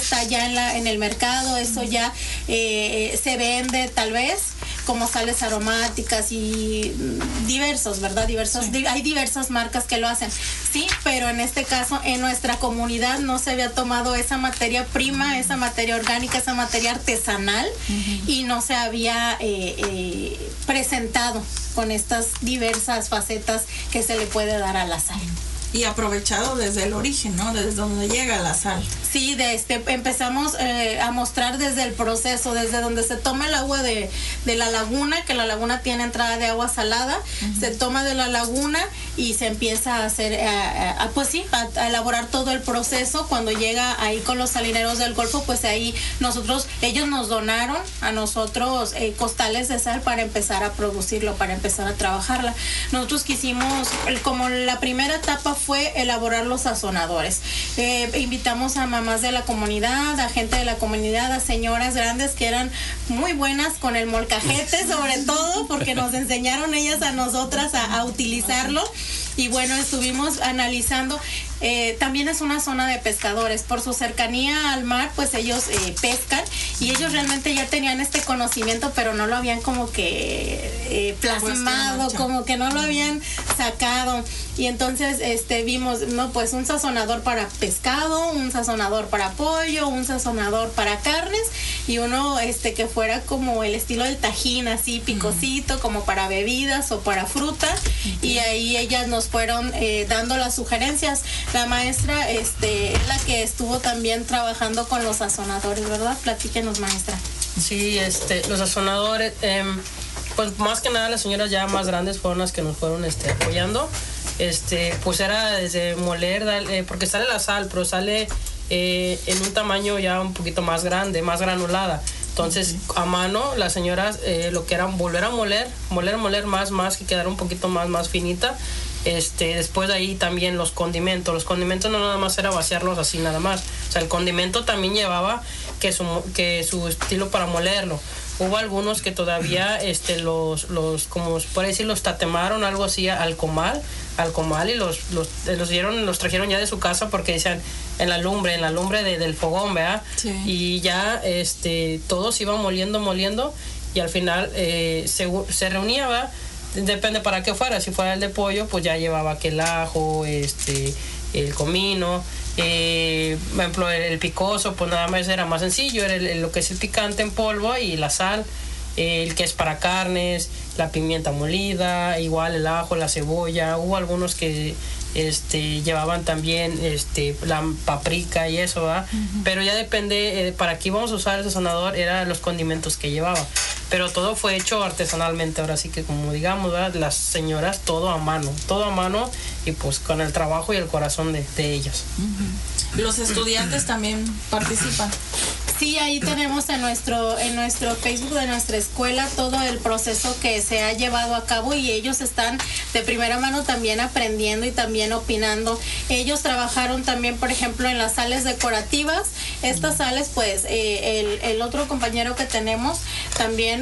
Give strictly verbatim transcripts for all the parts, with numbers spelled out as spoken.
está ya en, la, en el mercado, eso ya eh, se vende tal vez como sales aromáticas y diversos, ¿verdad? Diversos, sí. Hay diversas marcas que lo hacen, sí, pero en este caso en nuestra comunidad no se había tomado esa materia prima, uh-huh. esa materia orgánica, esa materia artesanal, uh-huh. y no se había eh, eh, presentado con estas diversas facetas que se le puede dar a la sal. Y aprovechado desde el origen, ¿no? Desde donde llega la sal. Sí, de este, empezamos eh, a mostrar desde el proceso, desde donde se toma el agua de, de la laguna, que la laguna tiene entrada de agua salada, uh-huh. se toma de la laguna y se empieza a hacer, eh, a, pues sí, a, a elaborar todo el proceso. Cuando llega ahí con los salineros del Golfo, pues ahí nosotros, ellos nos donaron a nosotros eh, costales de sal para empezar a producirlo, para empezar a trabajarla. Nosotros quisimos, como la primera etapa fue elaborar los sazonadores. Eh, invitamos a mamás de la comunidad, a gente de la comunidad, a señoras grandes que eran muy buenas con el molcajete, sobre todo porque nos enseñaron ellas a nosotras a, a utilizarlo. Y bueno, estuvimos analizando, eh, también es una zona de pescadores, por su cercanía al mar, pues ellos eh, pescan y ellos realmente ya tenían este conocimiento, pero no lo habían como que eh, plasmado, como que no lo habían sacado. Y entonces este vimos, no, pues un sazonador para pescado, un sazonador para pollo, un sazonador para carnes y uno este que fuera como el estilo del tajín, así picosito, como para bebidas o para fruta. Y ahí ellas nos fueron eh, dando las sugerencias. La maestra este es la que estuvo también trabajando con los sazonadores, ¿verdad? Platíquenos, maestra. Sí, este, los sazonadores, eh, pues más que nada las señoras ya más grandes fueron las que nos fueron este, apoyando. Este, pues era desde moler, eh, porque sale la sal, pero sale eh, en un tamaño ya un poquito más grande, más granulada. Entonces, uh-huh. a mano, las señoras eh, lo que eran volver a moler, moler, moler más, más, que quedara un poquito más, más finita. Este, después de ahí también los condimentos. Los condimentos no nada más era vaciarlos así nada más. O sea, el condimento también llevaba que su, que su estilo para molerlo. Hubo algunos que todavía este, los, los, como se puede decir, los tatemaron, algo así, al comal, al comal y los, los, los, dieron, los trajeron ya de su casa porque decían en la lumbre, en la lumbre de, del fogón, ¿verdad? Sí. Y ya este, todos iban moliendo, moliendo y al final eh, se, se reunía, ¿verdad? Depende para qué fuera, si fuera el de pollo, pues ya llevaba aquel ajo, este, el comino, eh, por ejemplo, el, el picoso, pues nada más era más sencillo, era el, lo que es el picante en polvo y la sal, eh, el que es para carnes, la pimienta molida, igual el ajo, la cebolla. Hubo algunos que este llevaban también este la paprika y eso, ¿verdad? Uh-huh. Pero ya depende, eh, para qué íbamos a usar el sazonador, eran los condimentos que llevaba. Pero todo fue hecho artesanalmente, ahora sí que como digamos, ¿verdad? Las señoras, todo a mano, todo a mano y pues con el trabajo y el corazón de, de ellas. Uh-huh. Los estudiantes también participan. Sí, ahí tenemos en nuestro en nuestro Facebook de nuestra escuela todo el proceso que se ha llevado a cabo y ellos están de primera mano también aprendiendo y también opinando. Ellos trabajaron también, por ejemplo, en las sales decorativas. Estas sales, pues, eh, el, el otro compañero que tenemos también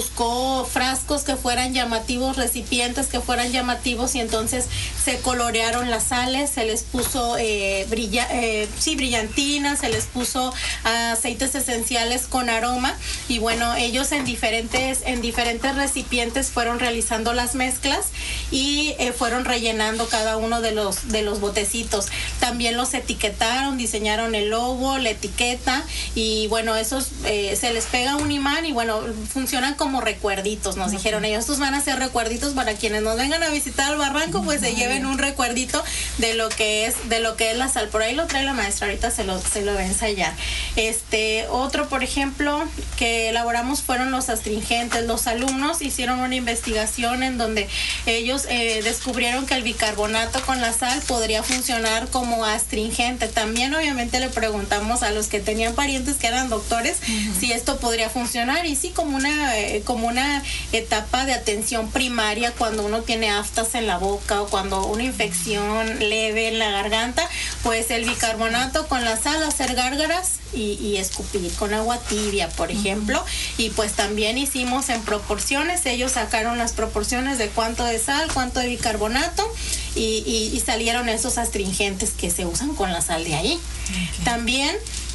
buscó frascos que fueran llamativos, recipientes que fueran llamativos y entonces se colorearon las sales, se les puso eh, brilla, eh, sí, brillantina, se les puso aceite esenciales con aroma y bueno, ellos en diferentes en diferentes recipientes fueron realizando las mezclas y eh, fueron rellenando cada uno de los de los botecitos. También los etiquetaron, diseñaron el logo, la etiqueta y bueno, esos eh, se les pega un imán y bueno, funcionan como recuerditos, nos uh-huh. dijeron ellos. Estos van a ser recuerditos para quienes nos vengan a visitar el barranco, pues uh-huh. se lleven un recuerdito de lo que es de lo que es la sal. Por ahí lo trae la maestra, ahorita se lo se lo va a ensayar. Este otro, por ejemplo, que elaboramos fueron los astringentes. Los alumnos hicieron una investigación en donde ellos eh, descubrieron que el bicarbonato con la sal podría funcionar como astringente. También obviamente le preguntamos a los que tenían parientes que eran doctores uh-huh. si esto podría funcionar y sí como una eh, como una etapa de atención primaria cuando uno tiene aftas en la boca o cuando una infección leve en la garganta, pues el bicarbonato con la sal, hacer gárgaras y, y escupir con agua tibia, por ejemplo, uh-huh. y pues también hicimos en proporciones, ellos sacaron las proporciones de cuánto de sal, cuánto de bicarbonato y, y, y salieron esos astringentes que se usan con la sal de ahí. Okay. También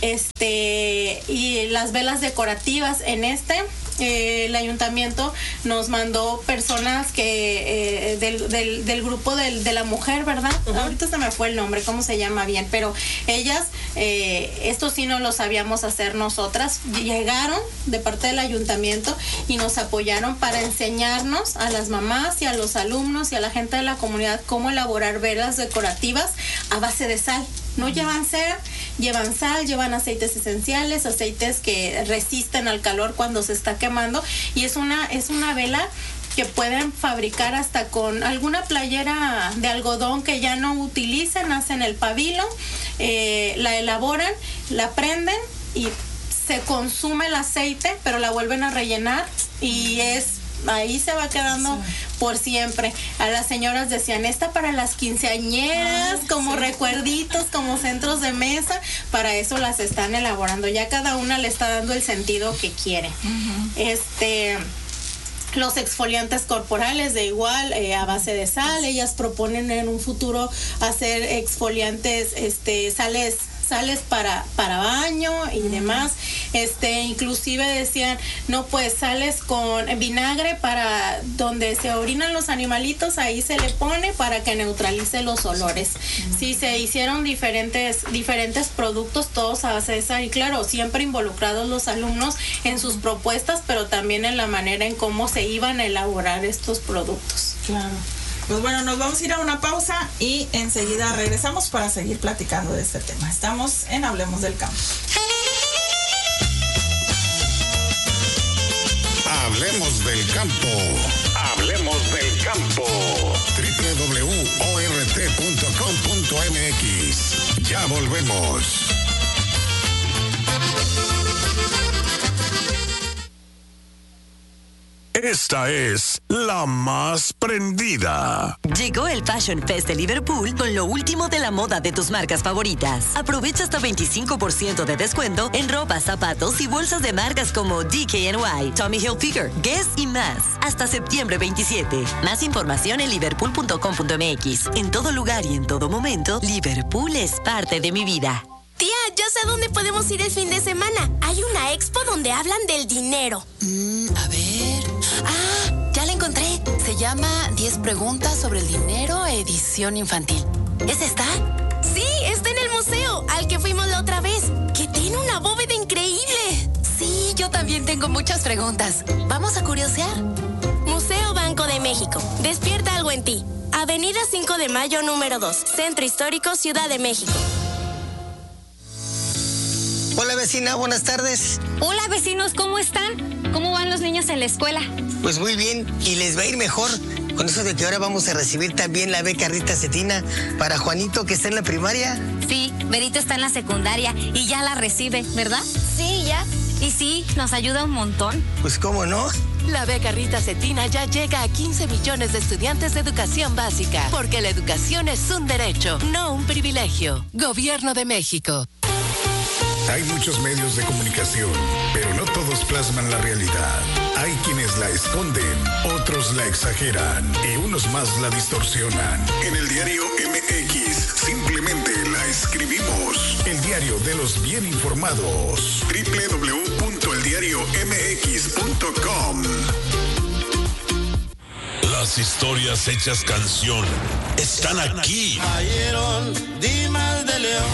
este y las velas decorativas. En este eh, el ayuntamiento nos mandó personas que eh, del, del, del grupo del, de la mujer, ¿verdad? Uh-huh. Ahorita se me fue el nombre, cómo se llama bien, pero ellas, eh, esto sí no lo sabíamos hacer nosotras, llegaron de parte del ayuntamiento y nos apoyaron para enseñarnos a las mamás y a los alumnos y a la gente de la comunidad cómo elaborar velas decorativas a base de sal. No llevan cera, llevan sal, llevan aceites esenciales, aceites que resisten al calor cuando se está quemando, y es una, es una vela que pueden fabricar hasta con alguna playera de algodón que ya no utilicen, hacen el pabilo, eh, la elaboran, la prenden y se consume el aceite, pero la vuelven a rellenar y es... ahí se va quedando sí. por siempre. A las señoras decían, esta para las quinceañeras, Ay, como sí. recuerditos, como centros de mesa, para eso las están elaborando. Ya cada una le está dando el sentido que quiere. Uh-huh. Este... Los exfoliantes corporales de igual eh, a base de sal. Ellas proponen en un futuro hacer exfoliantes, este, sales sales para para baño y mm. demás. Este, inclusive decían, no, pues sales con vinagre para donde se orinan los animalitos, ahí se le pone para que neutralice los olores. Mm. Sí, se hicieron diferentes diferentes productos, todos a base de sal, y claro, siempre involucrados los alumnos en sus propuestas, pero también en la manera en cómo se iban a elaborar estos productos. Claro. Pues bueno, nos vamos a ir a una pausa y enseguida regresamos para seguir platicando de este tema. Estamos en Hablemos del Campo. Hablemos del Campo. Hablemos del Campo. doble u doble u doble u punto o r t punto com punto m x. Ya volvemos. Esta es la más prendida. Llegó el Fashion Fest de Liverpool con lo último de la moda de tus marcas favoritas. Aprovecha hasta veinticinco por ciento de descuento en ropa, zapatos y bolsas de marcas como D K N Y, Tommy Hilfiger, Guess y más. Hasta septiembre veintisiete. Más información en liverpool punto com punto m x. En todo lugar y en todo momento, Liverpool es parte de mi vida. Tía, ya sé dónde podemos ir el fin de semana. Hay una expo donde hablan del dinero. Mm, a ver... Ah, ya la encontré. Se llama diez preguntas sobre el dinero, edición infantil. ¿Es esta? Sí, está en el museo, al que fuimos la otra vez, que tiene una bóveda increíble. Sí, yo también tengo muchas preguntas. ¿Vamos a curiosear? Museo Banco de México. Despierta algo en ti. Avenida cinco de Mayo, número dos. Centro Histórico, Ciudad de México. Hola vecina, buenas tardes. Hola vecinos, ¿cómo están? ¿Cómo van los niños en la escuela? Pues muy bien, y les va a ir mejor con eso de que ahora vamos a recibir también la beca Rita Cetina para Juanito, que está en la primaria. Sí, Berito está en la secundaria y ya la recibe, ¿verdad? Sí, ya. Y sí, nos ayuda un montón. Pues cómo no. La beca Rita Cetina ya llega a quince millones de estudiantes de educación básica, porque la educación es un derecho, no un privilegio. Gobierno de México. Hay muchos medios de comunicación, pero no todos plasman la realidad. Hay quienes la esconden, otros la exageran y unos más la distorsionan. En el diario M X simplemente la escribimos. El diario de los bien informados. doble u doble u doble u punto el diario m x punto com. Las historias hechas canción están aquí. Ayeron, Dimas de León.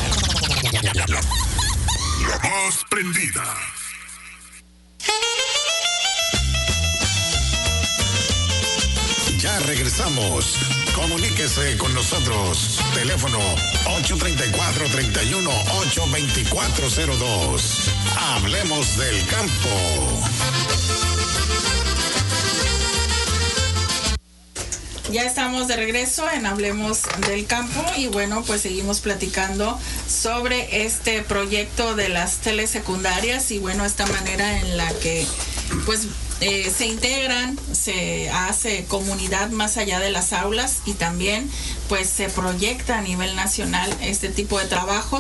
La más prendida. Ya regresamos. Comuníquese con nosotros. Teléfono ocho tres cuatro, tres uno, ocho dos cuatro cero dos. Hablemos del campo. Ya estamos de regreso en Hablemos del Campo y bueno, pues seguimos platicando sobre este proyecto de las telesecundarias y bueno, esta manera en la que pues eh, se integran, se hace comunidad más allá de las aulas y también pues se proyecta a nivel nacional este tipo de trabajos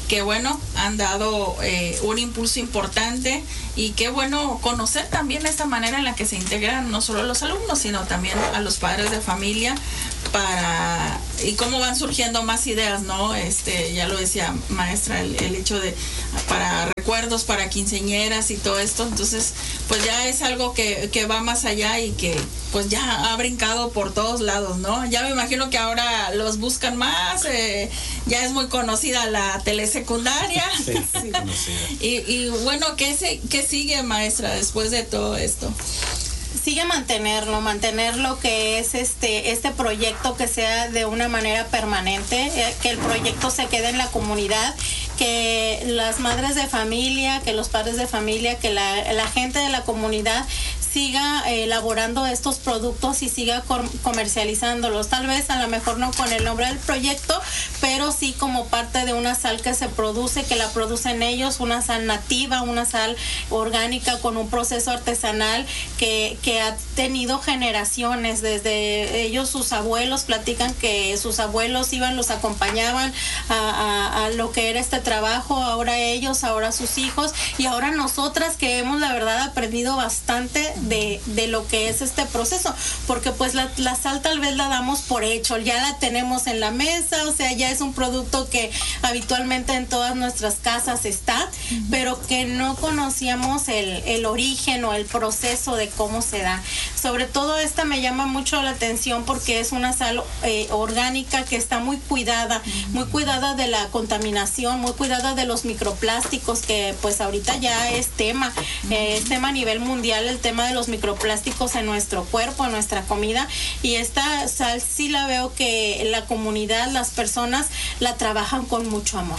que bueno, han dado eh, un impulso importante, y qué bueno conocer también esta manera en la que se integran no solo los alumnos, sino también a los padres de familia, para y cómo van surgiendo más ideas, ¿no? Este, ya lo decía maestra, el, el hecho de para recuerdos, para quinceañeras y todo esto, entonces pues ya es algo que, que va más allá y que pues ya ha brincado por todos lados, ¿no? Ya me imagino que ahora los buscan más, eh, ya es muy conocida la telesecundaria. Sí, sí. y, y bueno, ¿qué, se, ¿qué sigue, maestra, después de todo esto? Sigue mantenerlo, mantener lo que es este este proyecto, que sea de una manera permanente, eh, que el proyecto se quede en la comunidad, que las madres de familia, que los padres de familia, que la, la gente de la comunidad siga eh, elaborando estos productos y siga com- comercializándolos, tal vez a lo mejor no con el nombre del proyecto, pero sí como parte de una sal que se produce, que la producen ellos, una sal nativa, una sal orgánica con un proceso artesanal que, que ha tenido generaciones, desde ellos, sus abuelos platican que sus abuelos iban, los acompañaban a, a, a lo que era este trabajo, ahora ellos, ahora sus hijos, y ahora nosotras que hemos la verdad aprendido bastante de, de lo que es este proceso, porque pues la, la sal tal vez la damos por hecho, ya la tenemos en la mesa, o sea, ya es un producto que habitualmente en todas nuestras casas está, uh-huh. pero que no conocíamos el, el origen o el proceso de cómo se da. Sobre todo esta me llama mucho la atención porque es una sal eh, orgánica que está muy cuidada, uh-huh. muy cuidada de la contaminación, muy cuidada de los microplásticos, que pues ahorita ya es tema, uh-huh. eh, es tema a nivel mundial el tema de los microplásticos en nuestro cuerpo, en nuestra comida, y esta sal sí la veo que la comunidad, las personas la trabajan con mucho amor.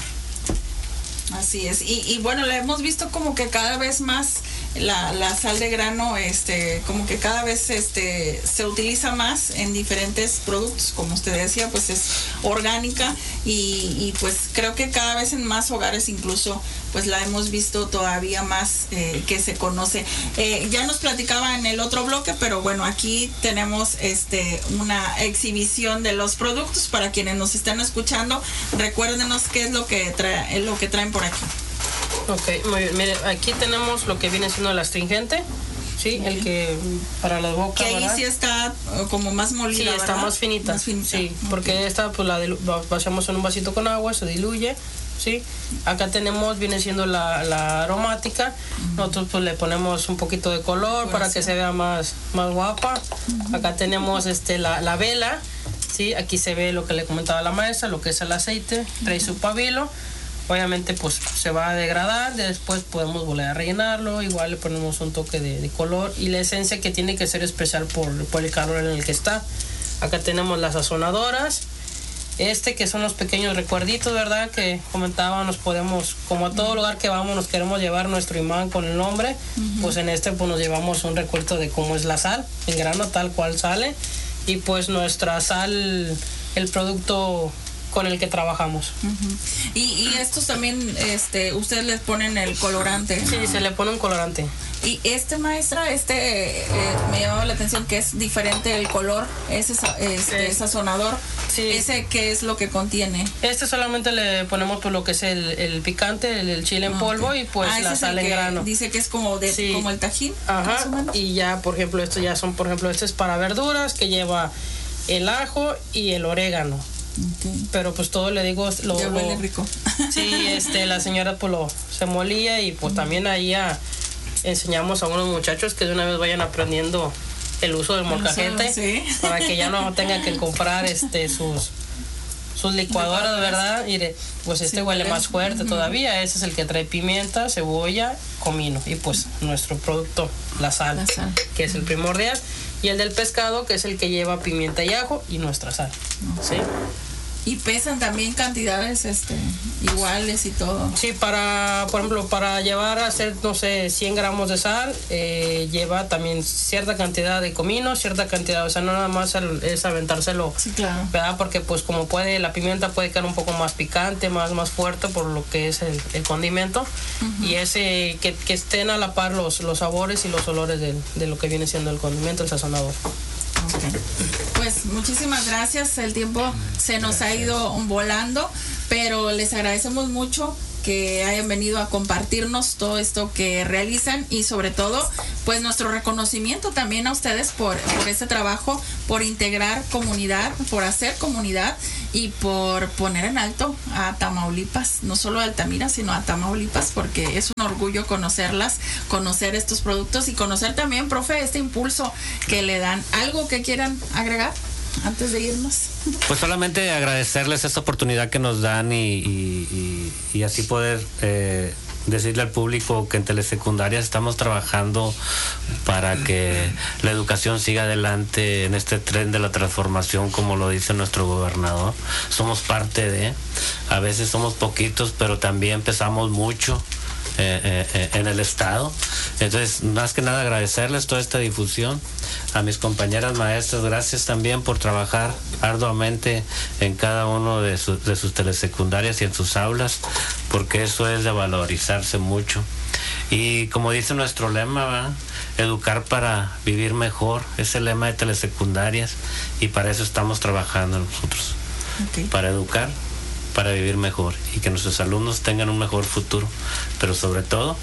Así es, y, y bueno, la hemos visto como que cada vez más la, la sal de grano, este, como que cada vez este se utiliza más en diferentes productos, como usted decía, pues es orgánica, y, y pues creo que cada vez en más hogares incluso pues la hemos visto todavía más eh, que se conoce. Eh, ya nos platicaba en el otro bloque, pero bueno, aquí tenemos este una exhibición de los productos para quienes nos están escuchando. Recuérdenos qué es lo que trae, lo que traen por aquí. Ok, muy bien. Mire, aquí tenemos lo que viene siendo el astringente, sí, sí. El que para la boca, que ahí ¿verdad? sí está como más molida, sí, está ¿verdad? más finita, más finita. Sí, okay. Porque esta pues la dilu- vaciamos en un vasito con agua, se diluye, sí. Acá tenemos, viene siendo la, la aromática, uh-huh. Nosotros pues le ponemos un poquito de color para que se vea más, más guapa. Uh-huh. Acá tenemos este la, la vela, sí, aquí se ve lo que le comentaba la maestra, lo que es el aceite, trae uh-huh. su pabilo. Obviamente pues se va a degradar, después podemos volver a rellenarlo, igual le ponemos un toque de, de color, y la esencia que tiene que ser especial por, por el calor en el que está. Acá tenemos las sazonadoras, este que son los pequeños recuerditos, ¿verdad? Que comentaba, nos podemos, como a todo lugar que vamos nos queremos llevar nuestro imán con el nombre, uh-huh. pues en este pues nos llevamos un recuerdo de cómo es la sal, en grano tal cual sale, y pues nuestra sal, el producto con el que trabajamos. Uh-huh. y, y estos también, este, ustedes les ponen el colorante. Sí, se le pone un colorante. Y este, maestra, este eh, me llamaba la atención que es diferente el color, ese este, sí. sazonador. Sí. ¿Ese qué es lo que contiene? Este solamente le ponemos pues lo que es el, el picante, el, el chile en polvo, okay. y pues ah, la sal en grano. Dice que es como de sí. como el tajín. Ajá. Y ya, por ejemplo, esto ya son, por ejemplo, este es para verduras, que lleva el ajo y el orégano. Okay. Pero pues todo le digo lo, ya huele lo, rico. Sí, este la señora pues lo se molía, y pues uh-huh. también ahí a, enseñamos a unos muchachos que de una vez vayan aprendiendo el uso del molcajete, ¿sí? Para que ya no tengan que comprar este sus sus licuadoras, ¿verdad? Y de, pues este sí, huele más fuerte uh-huh. todavía. Ese es el que trae pimienta, cebolla, comino, y pues nuestro producto, la sal, la sal. que es el primordial. Y el del pescado, que es el que lleva pimienta y ajo, y nuestra sal. ¿Sí? Y pesan también cantidades este iguales y todo. Sí, para, por ejemplo, para llevar a hacer, no sé, cien gramos de sal, eh, lleva también cierta cantidad de comino, cierta cantidad, o sea, no nada más es aventárselo, sí, claro. ¿verdad? Porque pues como puede, la pimienta puede quedar un poco más picante, más, más fuerte por lo que es el, el condimento, uh-huh. y ese, que, que estén a la par los, los sabores y los olores de, de lo que viene siendo el condimento, el sazonador. Okay. Pues muchísimas gracias, el tiempo se nos ha ido volando, pero les agradecemos mucho que hayan venido a compartirnos todo esto que realizan y sobre todo pues nuestro reconocimiento también a ustedes por, por este trabajo, por integrar comunidad, por hacer comunidad y por poner en alto a Tamaulipas, no solo a Altamira sino a Tamaulipas, porque es un orgullo conocerlas, conocer estos productos y conocer también, profe, este impulso que le dan. ¿Algo que quieran agregar antes de irnos? Pues solamente agradecerles esta oportunidad que nos dan y, y, y, y así poder eh, decirle al público que en telesecundarias estamos trabajando para que la educación siga adelante en este tren de la transformación, como lo dice nuestro gobernador. Somos parte de, a veces somos poquitos, pero también pesamos mucho Eh, eh, en el estado. Entonces, más que nada agradecerles toda esta difusión, a mis compañeras maestras, gracias también por trabajar arduamente en cada uno de, su, de sus telesecundarias y en sus aulas, porque eso es de valorizarse mucho. Y como dice nuestro lema, ¿verdad? Educar para vivir mejor, es el lema de telesecundarias y para eso estamos trabajando nosotros, okay. Para educar, para vivir mejor y que nuestros alumnos tengan un mejor futuro, pero sobre todo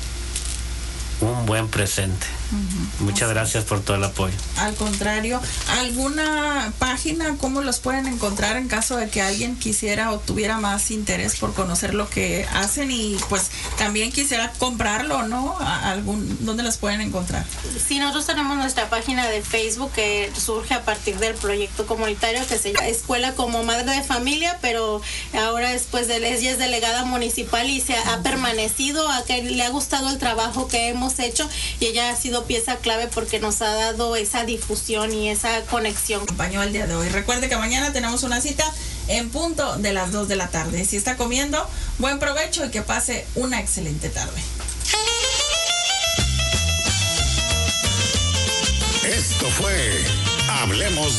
un buen presente. Uh-huh. Muchas Así gracias es. por todo el apoyo. Al contrario, ¿alguna página, cómo los pueden encontrar en caso de que alguien quisiera o tuviera más interés por conocer lo que hacen y pues también quisiera comprarlo, ¿no? ¿Algún, ¿Dónde los pueden encontrar? Sí, nosotros tenemos nuestra página de Facebook que surge a partir del proyecto comunitario que se llama Escuela como Madre de Familia, pero ahora después de ella es delegada municipal y se ha, ha permanecido, a que le ha gustado el trabajo que hemos hecho y ella ha sido pieza clave porque nos ha dado esa difusión y esa conexión. Acompañó el día de hoy. Recuerde que mañana tenemos una cita en punto de las dos de la tarde. Si está comiendo, buen provecho y que pase una excelente tarde. Esto fue Hablemos